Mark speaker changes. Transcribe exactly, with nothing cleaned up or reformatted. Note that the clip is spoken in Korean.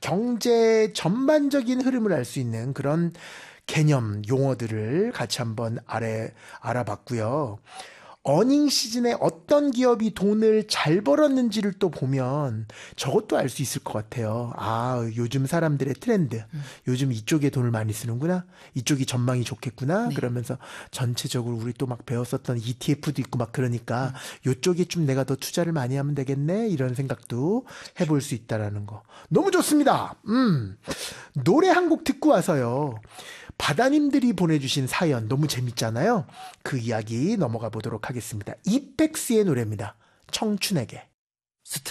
Speaker 1: 경제 전반적인 흐름을 알 수 있는 그런 개념, 용어들을 같이 한번 알아, 알아봤고요. 어닝 시즌에 어떤 기업이 돈을 잘 벌었는지를 또 보면 저것도 알 수 있을 것 같아요. 아, 요즘 사람들의 트렌드. 요즘 이쪽에 돈을 많이 쓰는구나. 이쪽이 전망이 좋겠구나.
Speaker 2: 네.
Speaker 1: 그러면서 전체적으로 우리 또 막 배웠었던 이티에프도 있고 막 그러니까 요쪽에 좀 내가 더 투자를 많이 하면 되겠네. 이런 생각도 해볼 수 있다라는 거. 너무 좋습니다. 음. 노래 한 곡 듣고 와서요. 바다님들이 보내주신 사연 너무 재밌잖아요. 그 이야기 넘어가 보도록 하겠습니다. 이펙스의 노래입니다. 청춘에게.